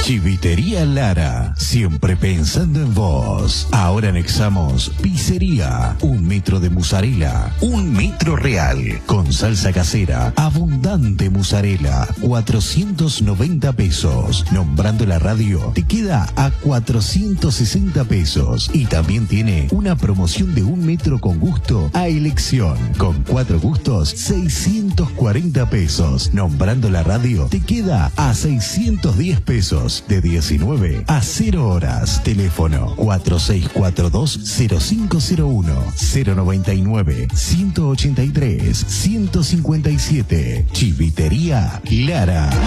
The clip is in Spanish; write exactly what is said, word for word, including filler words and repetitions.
Chivitería Lara, siempre pensando en vos. Ahora anexamos pizzería, un metro de mozzarella, un metro real, con salsa casera, abundante mozzarella, cuatrocientos noventa pesos. Nombrando la radio, te queda a cuatrocientos sesenta pesos. Y también tiene una promoción de un metro con gusto a elección. Con cuatro gustos, seiscientos cuarenta pesos. Nombrando la radio, te queda a seiscientos diez pesos. De diecinueve a cero horas. Teléfono cuatro seis cuatro dos cero cinco cero uno, cero noventa y nueve, ciento ochenta y tres, ciento cincuenta y siete. Chivitería Lara.